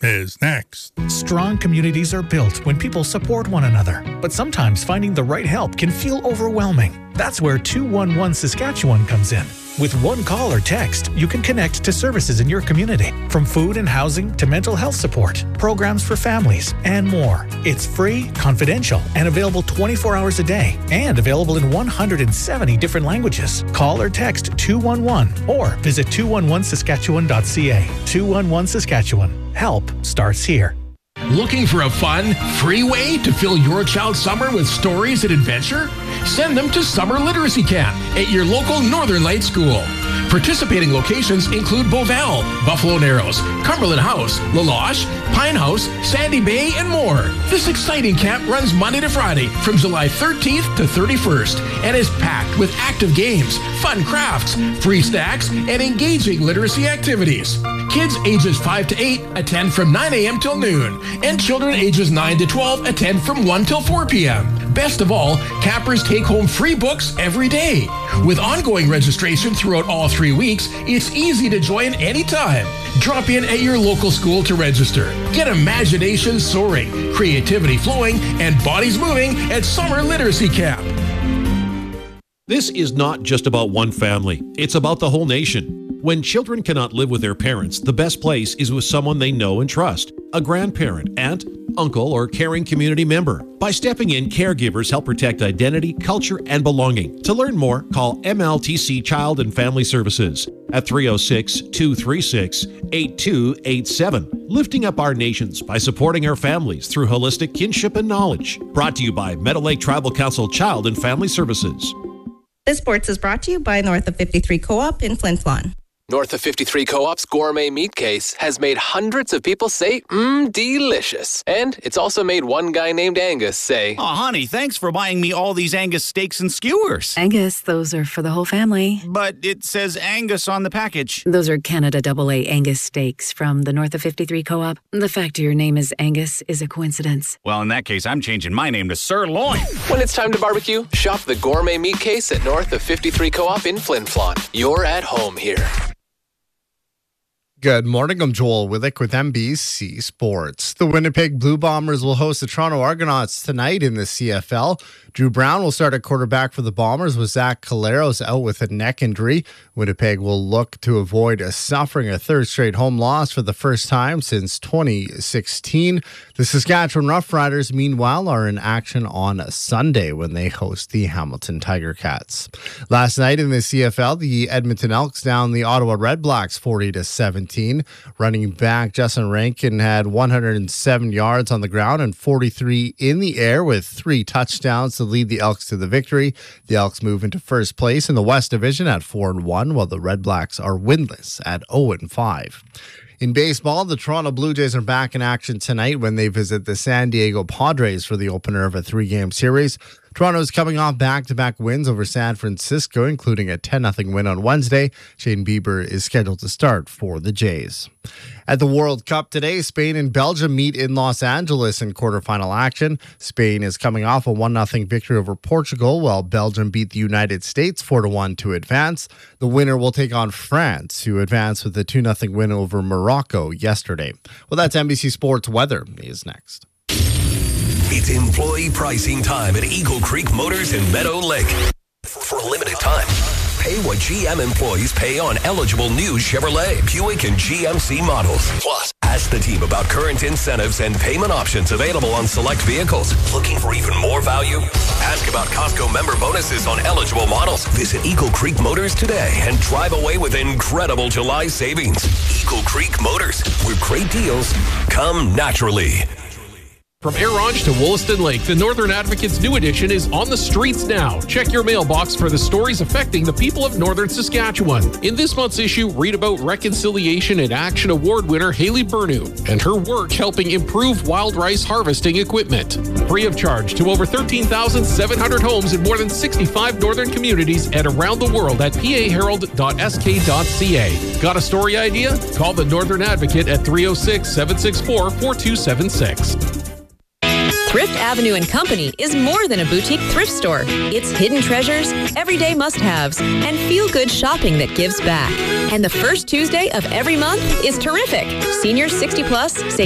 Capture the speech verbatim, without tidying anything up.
is next. Strong communities are built when people support one another, but sometimes finding the right help can feel overwhelming. That's where two one one Saskatchewan comes in. With one call or text, you can connect to services in your community, from food and housing to mental health support, programs for families, and more. It's free, confidential, and available twenty-four hours a day, and available in one hundred seventy different languages. Call or text two one one or visit two one one saskatchewan dot c a. two one one Saskatchewan. Help starts here. Looking for a fun, free way to fill your child's summer with stories and adventure? Send them to Summer Literacy Camp at your local Northern Light School. Participating locations include Beauval, Buffalo Narrows, Cumberland House, La Loche, Pine House, Sandy Bay, and more. This exciting camp runs Monday to Friday from July thirteenth to thirty-first and is packed with active games, fun crafts, free snacks, and engaging literacy activities. Kids ages five to eight attend from nine a.m. till noon, and children ages nine to twelve attend from one till four p.m. Best of all, campers take home free books every day. With ongoing registration throughout all three weeks, it's easy to join anytime. Drop in at your local school to register. Get imagination soaring, creativity flowing, and bodies moving at Summer Literacy Camp. This is not just about one family. It's about the whole nation. When children cannot live with their parents, the best place is with someone they know and trust. A grandparent, aunt, uncle, or caring community member. By stepping in, caregivers help protect identity, culture, and belonging. To learn more, call M L T C Child and Family Services at three oh six, two three six, eight two eight seven. Lifting up our nations by supporting our families through holistic kinship and knowledge. Brought to you by Meadow Lake Tribal Council Child and Family Services. This sports is brought to you by North of fifty-three Co-op in Flin Flon. North of fifty-three Co-op's gourmet meat case has made hundreds of people say, mmm, delicious. And it's also made one guy named Angus say, "Oh, honey, thanks for buying me all these Angus steaks and skewers." Angus, those are for the whole family. But it says Angus on the package. Those are Canada double A Angus steaks from the North of fifty-three Co-op. The fact your name is Angus is a coincidence. Well, in that case, I'm changing my name to Sirloin. When it's time to barbecue, shop the gourmet meat case at North of fifty-three Co-op in Flin Flon. You're at home here. Good morning, I'm Joel Willick with N B C Sports. The Winnipeg Blue Bombers will host the Toronto Argonauts tonight in the C F L. Drew Brown will start at quarterback for the Bombers with Zach Caleros out with a neck injury. Winnipeg will look to avoid suffering a third straight home loss for the first time since twenty sixteen. The Saskatchewan Roughriders, meanwhile, are in action on a Sunday when they host the Hamilton Tiger Cats. Last night in the C F L, the Edmonton Elks down the Ottawa Redblacks forty to seventeen. Running back Justin Rankin had one hundred seven yards on the ground and forty-three in the air with three touchdowns to lead the Elks to the victory. The Elks move into first place in the West Division at four and one, while the Redblacks are winless at oh and five. In baseball, the Toronto Blue Jays are back in action tonight when they visit the San Diego Padres for the opener of a three-game series. Toronto is coming off back-to-back wins over San Francisco, including a ten nothing win on Wednesday. Shane Bieber is scheduled to start for the Jays. At the World Cup today, Spain and Belgium meet in Los Angeles in quarterfinal action. Spain is coming off a one nothing victory over Portugal, while Belgium beat the United States four to one to advance. The winner will take on France, who advanced with a two nothing win over Morocco yesterday. Well, that's N B C Sports. Weather is next. It's employee pricing time at Eagle Creek Motors in Meadow Lake. For a limited time, pay what G M employees pay on eligible new Chevrolet, Buick, and G M C models. Plus, ask the team about current incentives and payment options available on select vehicles. Looking for even more value? Ask about Costco member bonuses on eligible models. Visit Eagle Creek Motors today and drive away with incredible July savings. Eagle Creek Motors, where great deals come naturally. From Air-Rouge to Wollaston Lake, the Northern Advocate's new edition is on the streets now. Check your mailbox for the stories affecting the people of Northern Saskatchewan. In this month's issue, read about Reconciliation and Action Award winner Haley Bernu and her work helping improve wild rice harvesting equipment. Free of charge to over thirteen thousand seven hundred homes in more than sixty-five northern communities and around the world at p a herald dot s k dot c a. Got a story idea? Call the Northern Advocate at three oh six, seven six four, four two seven six. Thrift Avenue and Company is more than a boutique thrift store. It's hidden treasures, everyday must-haves, and feel-good shopping that gives back. And the first Tuesday of every month is terrific. Seniors sixty plus save